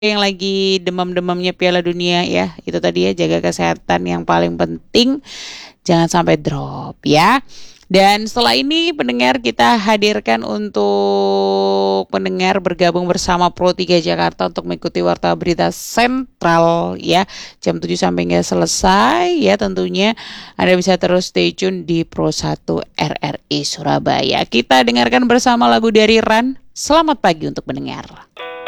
yang lagi demam-demamnya Piala Dunia ya, itu tadi ya, jaga kesehatan yang paling penting, jangan sampai drop ya. Dan setelah ini pendengar kita hadirkan untuk pendengar bergabung bersama Pro 3 Jakarta untuk mengikuti Warta Berita Sentral ya, jam 7 sampai nggak selesai ya. Tentunya Anda bisa terus stay tune di Pro 1 RRI Surabaya. Kita dengarkan bersama lagu dari Ran. Selamat pagi untuk pendengar.